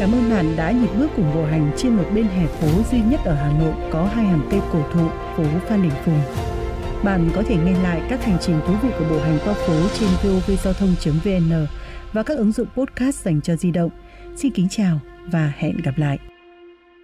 Cảm ơn bạn đã nhịp bước cùng bộ hành trên một bên hè phố duy nhất ở Hà Nội có 2 hàng cây cổ thụ, phố Phan Đình Phùng. Bạn có thể nghe lại các hành trình thú vị của bộ hành qua phố trên vovgiao thông.vn và các ứng dụng podcast dành cho di động. Xin kính chào và hẹn gặp lại.